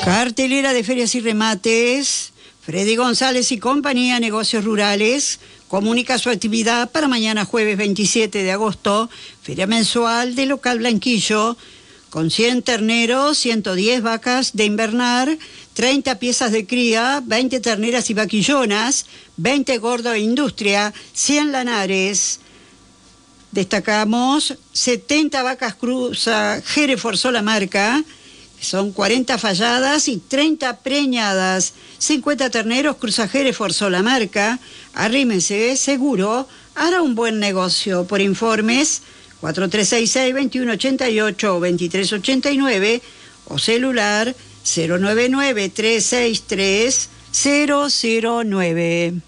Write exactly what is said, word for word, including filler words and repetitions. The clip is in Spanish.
Cartelera de ferias y remates. Freddy González y compañía, negocios rurales, comunica su actividad para mañana jueves veintisiete de agosto, feria mensual de local Blanquillo, con cien terneros, ciento diez vacas de invernar, treinta piezas de cría, veinte terneras y vaquillonas, veinte gordo e industria, cien lanares. Destacamos setenta vacas cruza Hereford sola marca, son cuarenta falladas y treinta preñadas, cincuenta terneros cruza Hereford sola marca. Arrímese, seguro, hará un buen negocio. Por informes, cuatro tres seis seis, veintiuno ochenta y ocho o veintitrés ochenta y nueve o celular cero nueve nueve, tres seis tres, cero cero nueve.